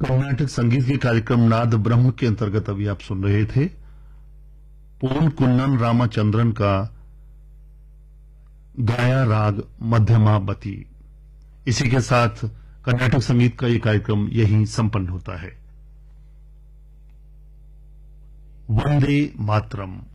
कर्नाटक संगीत के कार्यक्रम नाद ब्रह्म के अंतर्गत अभी आप सुन रहे थे पूर्ण कुन्नन रामाचंद्रन का गाया राग मध्यमावती। इसी के साथ कर्नाटक संगीत का ये कार्यक्रम यहीं संपन्न होता है। वंदे मातरम।